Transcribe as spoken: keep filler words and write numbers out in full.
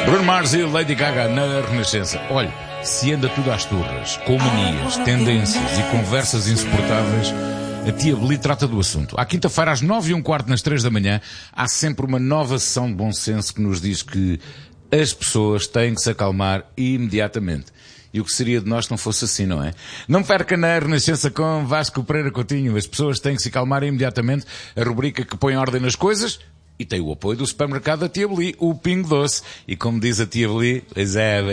Bruno Mars e Lady Gaga na Renascença. Olha, se anda tudo às turras, com manias, tendências e conversas insuportáveis, a tia Beli trata do assunto. À quinta-feira, às nove e um quarto, nas três da manhã, há sempre uma nova sessão de bom senso que nos diz que as pessoas têm que se acalmar imediatamente. E o que seria de nós se não fosse assim, não é? Não perca na Renascença com Vasco Pereira Coutinho. As pessoas têm que se acalmar imediatamente. A rubrica que põe ordem nas coisas. E tem o apoio do supermercado da tia Beli, o Pingo Doce. E como diz a tia Beli, pois é,